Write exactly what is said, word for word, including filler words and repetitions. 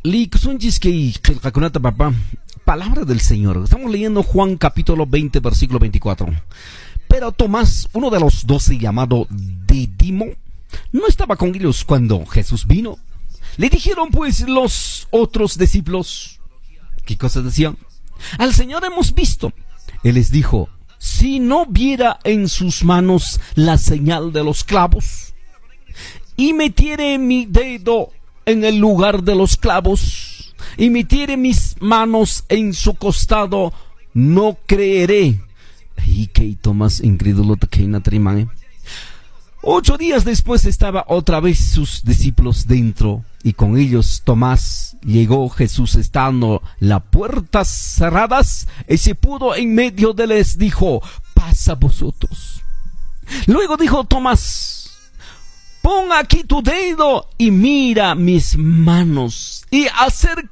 Li kusunchiskei qillqakunata papá. Palabra del Señor. Estamos leyendo Juan capítulo veinte, versículo veinticuatro. Pero Tomás, uno de los doce, llamado Didimo, no estaba con ellos cuando Jesús vino. Le dijeron pues los otros discípulos, ¿qué cosas decían? Al Señor hemos visto. Él les dijo, si no viera en sus manos la señal de los clavos, y metiere mi dedo en el lugar de los clavos, y metiere mis manos en su costado, no creeré. Y que Tomás incrédulo te que natriman. Ocho días después estaba otra vez sus discípulos dentro, y con ellos Tomás. Llegó Jesús estando las puertas cerradas, y se pudo en medio de les dijo, pasa vosotros. Luego dijo Tomás, pon aquí tu dedo y mira mis manos, y acerca